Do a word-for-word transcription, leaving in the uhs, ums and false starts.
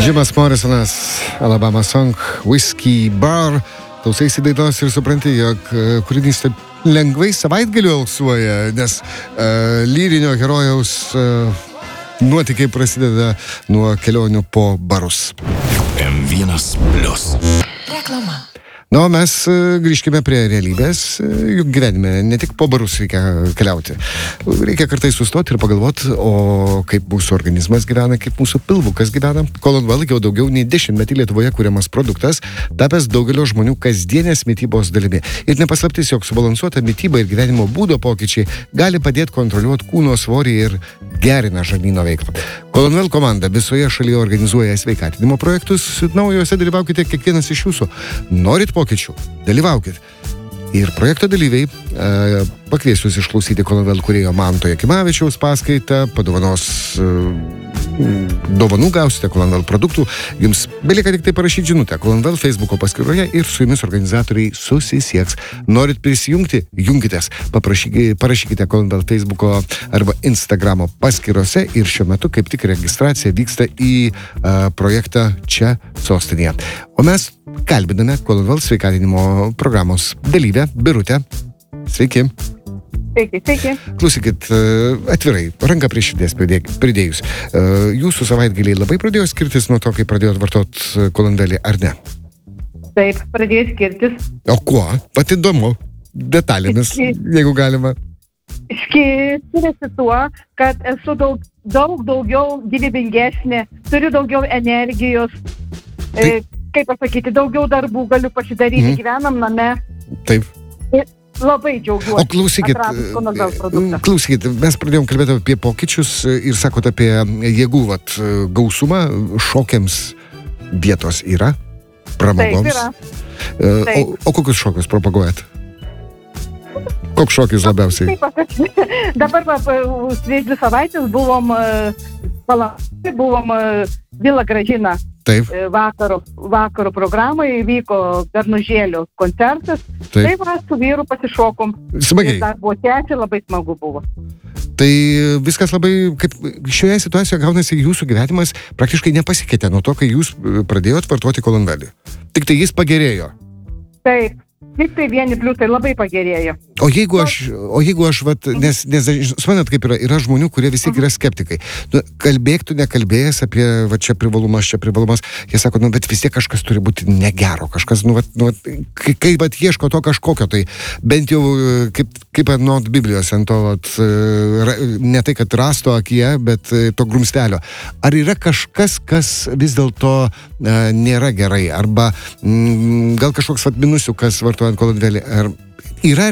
Jimas Morrisonas, Alabama Song, Whiskey Bar. Klausaisi dainos ir supranti, jog kūrinys taip lengvai savaitgaliu alsuoja, nes uh, lyrinio herojaus uh, nuotykiai prasideda nuo kelionių po barus. M vienas plius. Reklama. Na, o mes grįžkime prie realybės, juk gyvenime ne tik po barus reikia keliauti. Reikia kartais sustoti ir pagalvoti, o kaip mūsų organizmas gyvena, kaip mūsų pilvukas gyvena. Colonwell jau daugiau nei dešimtmetį Lietuvoje kuriamas produktas, tapęs daugelio žmonių kasdienės mitybos dalimi. Ir nepaslaptis, jog subalansuota mityba ir gyvenimo būdo pokyčiai gali padėti kontroliuoti kūno svorį ir gerina žarnyno veiklą. Colonwell komanda visoje šalyje organizuoja sveikatinimo projektus, na, juose dalyvaukite kiekvienas iš jūsų. Norit pokyčių? Dalyvaukit. Ir projekto dalyviai e, pakviesiu jūs išklausyti Colonwell kūrėjo Manto Jakimavičiaus paskaitą, padovanos e, dovanų gausite Colonwell produktų. Jums belieka tik tai parašyti žinutę Colonwell Facebooko paskyroje ir su jumis organizatoriai susisieks. Norit prisijungti? Junkitės. Paprašykite, parašykite Colonwell Facebooko arba Instagramo paskyrose ir šiuo metu kaip tik registracija vyksta į e, projektą čia sostinėje. O mes kalbiname Colonwell sveikatinimo programos dalyvę Birutę. Sveiki. Sveiki, sveiki. Klausykit, atvirai, ranką prie širdies pridėjus. Jūsų savaitgaliai labai pradėjo skirtis nuo to, kai pradėjot vartot Colonwellį, ar ne? Taip, pradėjo skirtis. O kuo? Pat įdomu. Detalėmis, jeigu galima. Skiriasi tuo, kad esu daug, daug daugiau gyvybingesnė, turiu daugiau energijos. Tai... E, kaip pasakyti, daugiau darbų galiu pasidaryti, mm. gyvenam name. Taip. Ir labai džiaugiuosi. O klausykit, klausykit, mes pradėjom kalbėti apie pokyčius ir sakot apie jėgų vat, gausumą, šokiams vietos yra, pramogoms. Taip, yra. Taip. O, o kokius šokius propaguojat? Koks šokis labiausiai? Taip, dabar va, prieš dvi savaitės buvom Palangoj, buvom Vila Gražina. Taip. Vakaro, vakaro programai vyko Garnužėlio koncertas. Taip. Tai va, su vyru pasišokom. Smagiai. Ir dar buvo tęsė, labai smagu buvo. Tai viskas labai, kaip šioje situacijoje gaunasi jūsų gyvenimas praktiškai nepasikeitė nuo to, kai jūs pradėjot vartoti Colonwellį. Tik tai jis pagerėjo. Taip. Tik tai vieni pliusai labai pagerėjo. O jeigu aš, o jeigu aš, vat, nes, nes, suprantat, kaip yra, yra žmonių, kurie vis tiek yra skeptikai. Nu, kalbėk tu nekalbėjęs apie, va, čia privalumas, čia privalumas. Jie sako, nu, bet vis tiek kažkas turi būti negero. Kažkas, nu, vat, nu, kai, kai vat, ieško to kažkokio, tai bent jau, kaip, kaip anot Biblijos, ant to, vat, ne tai, kad rasto akyje, bet to grumstelio. Ar yra kažkas, kas vis dėlto e, nėra gerai? Arba m, gal kažkoks vat, minusiukas vartojant Colonwellį? Ar yra